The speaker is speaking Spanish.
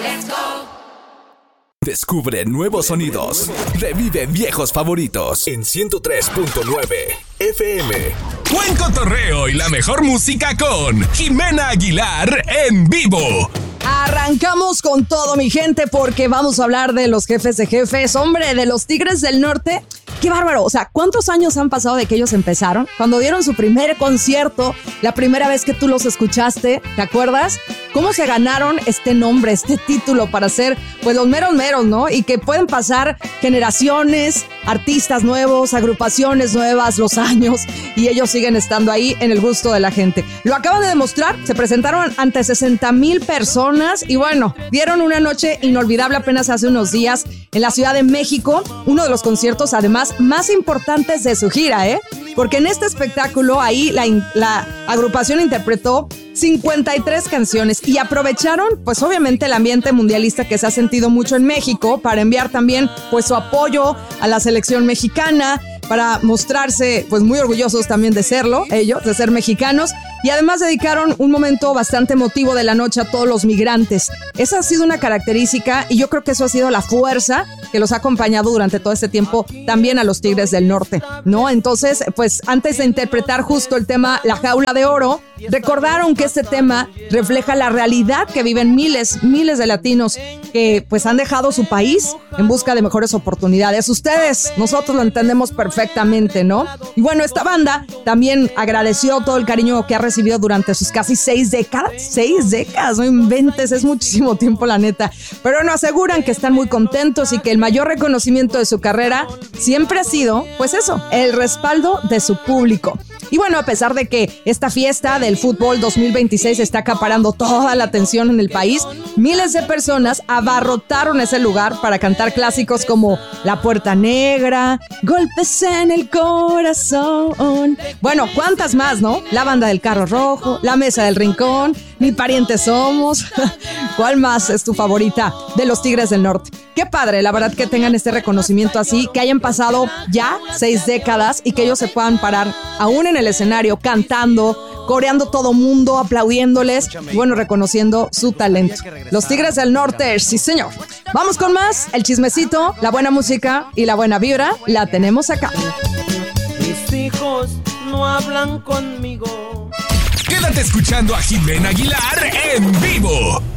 Descubre nuevos sonidos. Revive viejos favoritos en 103.9 FM. Buen cotorreo y la mejor música con Jimena Aguilar en vivo. Arrancamos con todo, mi gente, porque vamos a hablar de los jefes de jefes. Hombre, de los Tigres del Norte. ¡Qué bárbaro! O sea, ¿cuántos años han pasado de que ellos empezaron? Cuando dieron su primer concierto, la primera vez que tú los escuchaste, ¿te acuerdas? ¿Cómo se ganaron este nombre, este título para ser, pues, los meros meros, ¿no? Y que pueden pasar generaciones, artistas nuevos, agrupaciones nuevas, los años, y ellos siguen estando ahí en el gusto de la gente. Lo acaban de demostrar, se presentaron ante 60,000 personas y bueno, dieron una noche inolvidable apenas hace unos días en la Ciudad de México, uno de los conciertos además más importantes de su gira, porque en este espectáculo ahí la agrupación interpretó 53 canciones y aprovecharon pues obviamente el ambiente mundialista que se ha sentido mucho en México para enviar también pues su apoyo a la selección mexicana, para mostrarse pues muy orgullosos también de serlo, ellos, de ser mexicanos, y además dedicaron un momento bastante emotivo de la noche a todos los migrantes. Esa ha sido una característica y yo creo que eso ha sido la fuerza que los ha acompañado durante todo este tiempo también a los Tigres del Norte, ¿no? Entonces, pues antes de interpretar justo el tema La Jaula de Oro, recordaron que este tema refleja la realidad que viven miles de latinos que pues han dejado su país en busca de mejores oportunidades. Ustedes, nosotros lo entendemos perfectamente, ¿no? Y bueno, esta banda también agradeció todo el cariño que ha recibido durante sus casi 6 décadas. 6 décadas, no inventes, es muchísimo tiempo, la neta. Pero nos aseguran que están muy contentos y que el mayor reconocimiento de su carrera siempre ha sido, pues eso, el respaldo de su público. Y bueno, a pesar de que esta fiesta del fútbol 2026 está acaparando toda la atención en el país, miles de personas abarrotaron ese lugar para cantar clásicos como La Puerta Negra, Golpes en el Corazón. Bueno, ¿cuántas más, no? La Banda del Carro Rojo, La Mesa del Rincón, Ni Parientes Somos. ¿Cuál más es tu favorita de los Tigres del Norte? Qué padre, la verdad, que tengan este reconocimiento así, que hayan pasado ya 6 décadas y que ellos se puedan parar aún en el escenario cantando, coreando todo mundo, aplaudiéndoles y bueno, reconociendo su talento. Los Tigres del Norte, sí señor. Vamos con más, el chismecito, la buena música y la buena vibra, la tenemos acá. Mis hijos no hablan conmigo. Quédate escuchando a Jimena Aguilar en vivo.